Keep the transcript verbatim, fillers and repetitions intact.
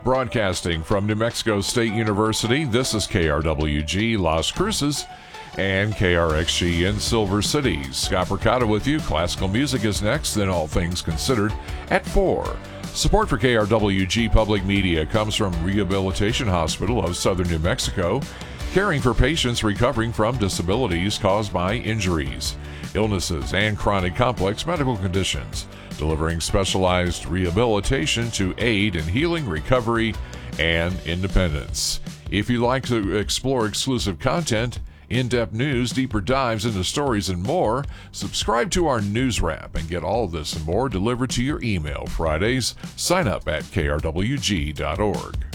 Broadcasting from New Mexico State University, this is K R W G Las Cruces and K R X G in Silver City. Scott Percotta with you. Classical music is next, then All Things Considered at four. Support for K R W G Public Media comes from Rehabilitation Hospital of Southern New Mexico, caring for patients recovering from disabilities caused by injuries, illnesses, and chronic complex medical conditions, delivering specialized rehabilitation to aid in healing, recovery, and independence. If you'd like to explore exclusive content, in-depth news, deeper dives into stories, and more, subscribe to our news wrap and get all of this and more delivered to your email Fridays. Sign up at K R W G dot org.